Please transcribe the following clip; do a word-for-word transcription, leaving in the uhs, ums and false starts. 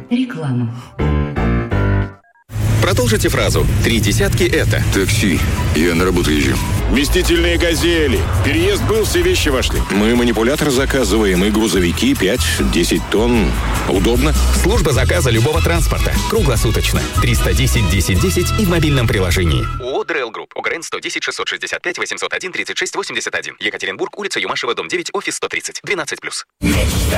Реклама. Продолжите фразу. Три десятки это. Такси. Я на работу езжу. Вместительные «Газели». Переезд был, все вещи вошли. Мы манипулятор заказываем и грузовики пять-десять тонн. Удобно. Служба заказа любого транспорта. Круглосуточно. триста десять десять десять и в мобильном приложении. ООО «ДРЭЛ Групп». ОГРН сто десять шестьсот шестьдесят пять восемьсот один тридцать шесть восемьдесят один. Екатеринбург, улица Юмашева, дом девять, офис сто тридцать. двенадцать плюс.